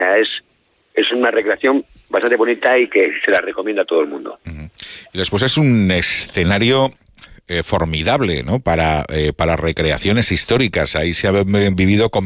Es una recreación bastante bonita y que se la recomiendo a todo el mundo. Y después es un escenario formidable, ¿no? Para recreaciones históricas. Ahí se han vivido